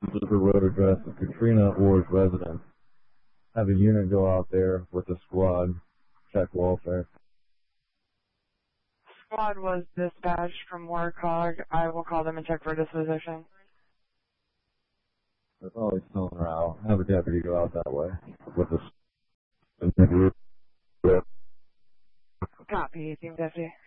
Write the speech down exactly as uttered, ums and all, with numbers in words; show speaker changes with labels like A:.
A: This is the road address of Katrina Ward's residence. Have a unit go out there with a squad, check welfare.
B: Squad was dispatched from Warthog. I will call them and check for disposition.
A: They're probably selling her out. Have a deputy go out that way with a...
B: Copy, eighteen fifty.